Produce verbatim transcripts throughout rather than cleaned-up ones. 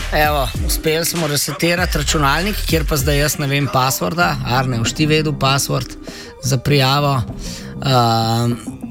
Evo, uspeli smo resetirati računalnik, kjer pa zdaj jaz ne vem passworda. Arne, boš ti vedel password za prijavo? Uh,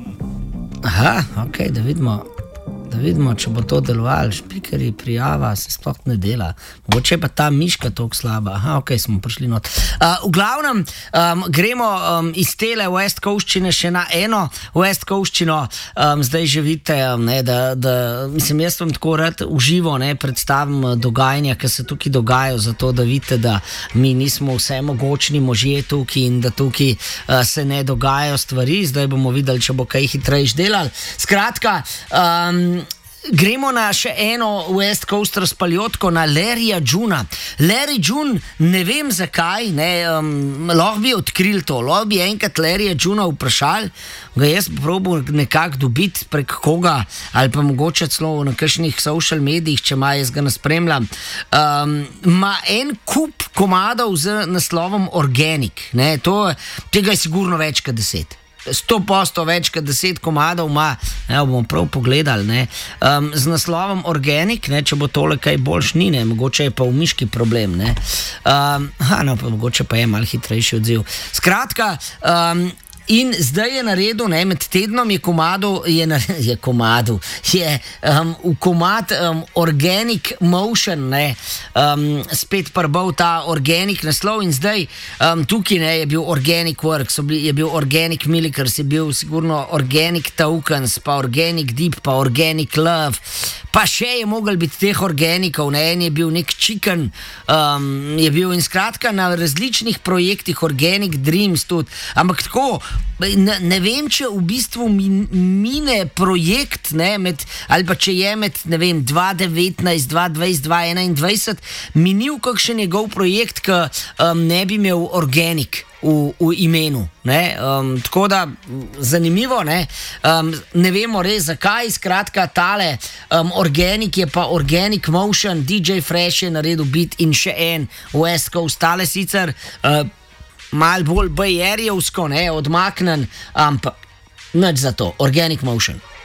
aha, ok, da vidimo, da vidimo, če bo to delovalo. Špikeri, prijava se sploh ne dela. Mogoče je pa ta miška toliko slaba. Aha, ok, smo prišli not. Uh, v glavnem, um, gremo um, iz tele West Coastčine še na eno West Coastčino. Um, zdaj že vidite, um, ne, da, da, mislim, jaz vam tako rad uživo ne, predstavim dogajanja, ki se tukaj dogajajo, zato da vidite, da mi nismo vse mogočni možje tukaj in da tukaj uh, se ne dogajajo stvari. Zdaj bomo videli, če bo kaj hitrejš delal. Skratka, um, gremo na še eno West Coast razpaljotko, na Larryja Juna. Larry June, ne vem zakaj, ne, um, lahko bi odkrili to, lahko bi enkrat Larryja Juna vprašali, ga jaz probil nekako dobiti prek koga, ali pa mogoče celo na kakšnih social medijih, če ima, jaz ga ne spremljam. Um, ma en kup komadov z naslovom Organic, ne, to, tega je sigurno več kot deset. sto posto več kot deset komadov ima, ne, bomo prav pogledali, ne, um, z naslovom Organic, ne, če bo tole kaj boljš ni, ne, mogoče je pa v miški problem, ne, um, ha, no, pa mogoče pa je malo hitrejši odziv. Skratka, um, in zdaj je naredil, ne, med tednom je komadu, je, na, je komadu, je um, v komad um, Organic Motion, ne, um, spet prbal ta Organic naslov in zdaj um, tukaj, ne, je bil Organic Works, je bil Organic Millikers, je bil sigurno Organic Tokens, pa Organic Deep, pa Organic Love, pa še je mogel biti teh organikov, ne, en je bil nek chicken, um, je bil in skratka na različnih projektih, Organic Dreams tudi, ampak tako, ne, ne vem, če v bistvu min, mine projekt, ne, med, ali pa če je med, ne vem, dva devetnajst, dva dvajset, dva enaindvajset, minil kakšen njegov projekt, ki um, ne bi imel Organic v, v imenu, ne, um, tako da zanimivo, ne, um, ne vemo res zakaj, skratka tale um, Organic je pa Organic Motion, D J Fresh je naredil beat in še en West Coast, tale sicer uh, malo bolj bajerjevsko, ne, odmaknen, ampak nič za to, Organic Motion.